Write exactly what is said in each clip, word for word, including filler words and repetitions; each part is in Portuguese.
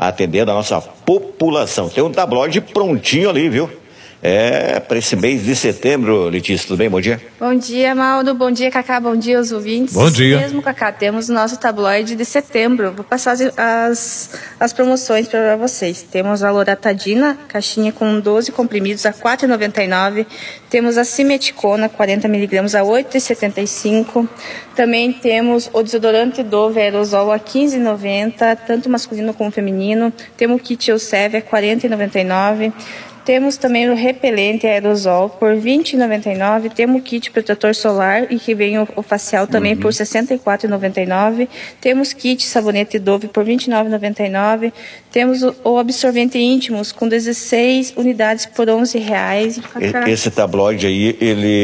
atendendo a nossa população. Tem um tabloide prontinho ali, viu? É, para esse mês de setembro, Letícia, tudo bem? Bom dia. Bom dia, Mauro. Bom dia, Cacá. Bom dia aos ouvintes. Bom dia. Isso mesmo, Cacá. Temos o nosso tabloide de setembro. Vou passar as, as, as promoções para vocês. Temos a Loratadina, caixinha com doze comprimidos a quatro reais e noventa e nove centavos. Temos a Simeticona, quarenta miligramas a oito reais e setenta e cinco centavos. Também temos o desodorante Dove Aerosol a quinze reais e noventa centavos, tanto masculino como feminino. Temos o kit Elseve a quarenta reais e noventa e nove centavos. Temos também o repelente aerosol por vinte reais e noventa e nove centavos. Temos o kit protetor solar e que vem o, o facial também uhum. por sessenta e quatro reais e noventa e nove centavos. Temos kit sabonete Dove por vinte e nove reais e noventa e nove centavos. Temos o, o absorvente íntimos com dezesseis unidades por onze reais. Esse tabloide aí,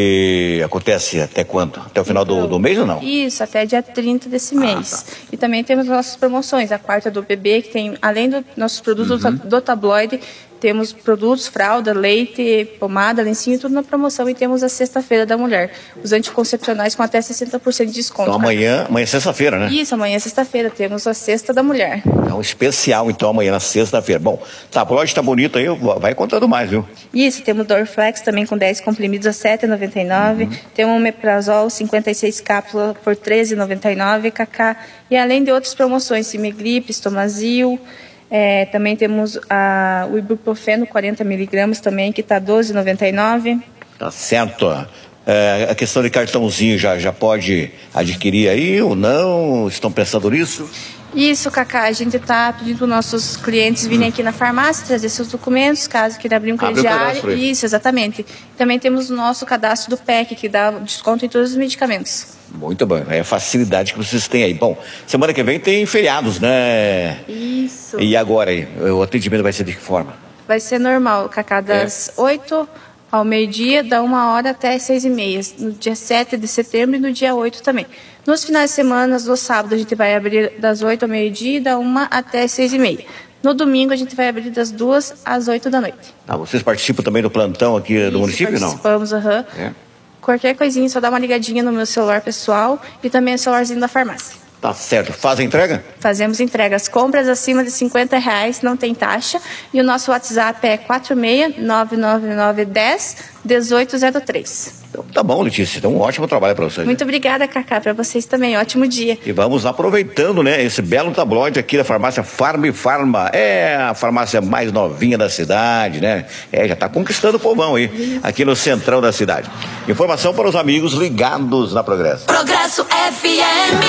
ele acontece até quando? Até o final então, do, do mês ou não? Isso, até dia trinta desse mês. Ah, tá. E também temos nossas promoções. A quarta do bebê, que tem, além dos nossos produtos uhum. do, do tabloide, temos produtos, fralda, leite, pomada, lencinho, tudo na promoção. E temos a sexta-feira da mulher. Os anticoncepcionais com até sessenta por cento de desconto. Então amanhã, amanhã é sexta-feira, né? Isso, amanhã é sexta-feira. Temos a sexta da mulher. É um especial, então, amanhã na sexta-feira. Bom, tá, o loja tá bonito aí, vai contando mais, viu? Isso, temos Dorflex também com dez comprimidos a sete reais e noventa e nove centavos. Uhum. Temos o Meprazol, cinquenta e seis cápsulas por treze reais e noventa e nove centavos, Cacá. E além de outras promoções, Simigrip, Estomazil. É, também temos a, o ibuprofeno, quarenta miligramas também, que está doze reais e noventa e nove centavos. Tá certo. É, a questão de cartãozinho já, já pode adquirir aí ou não? Estão pensando nisso? Isso, Cacá. A gente está pedindo para os nossos clientes virem hum. aqui na farmácia, trazer seus documentos, caso queira abrir um crediário. Isso, exatamente. Também temos o nosso cadastro do P E C, que dá desconto em todos os medicamentos. Muito bom, é a facilidade que vocês têm aí. Bom, semana que vem tem feriados, né? Isso. E agora aí, o atendimento vai ser de que forma? Vai ser normal, Cacá, das é. oito ao meio-dia, da uma hora até as seis e meia, no dia sete de setembro e no dia oito também. Nos finais de semana, no sábado, a gente vai abrir das oito ao meio-dia e da uma até as seis e meia. No domingo, a gente vai abrir das duas às oito da noite. Ah, vocês participam também do plantão aqui Isso, do município, não? Participamos, aham. Uhum. É. Qualquer coisinha, só dá uma ligadinha no meu celular pessoal e também no celularzinho da farmácia. Tá certo. Faz a entrega? Fazemos entregas. Compras acima de cinquenta reais, não tem taxa. E o nosso WhatsApp é quatro seis nove nove nove um zero um oito zero três. Então, tá bom, Letícia. Então, um ótimo trabalho para vocês. Muito obrigada, Cacá. Para vocês também. Ótimo dia. E vamos aproveitando, né, esse belo tabloide aqui da farmácia Farm e Farma. É a farmácia mais novinha da cidade, né? É, já tá conquistando o povão aí, Isso. aqui no centrão da cidade. Informação para os amigos ligados na Progresso. Progresso F M.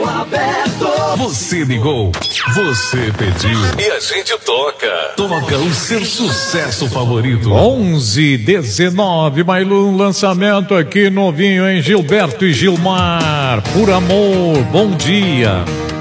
Você ligou, você pediu e a gente toca. Toca o seu sucesso favorito. onze e dezenove, mais um lançamento aqui novinho, hein? Gilberto e Gilmar, Por Amor, bom dia.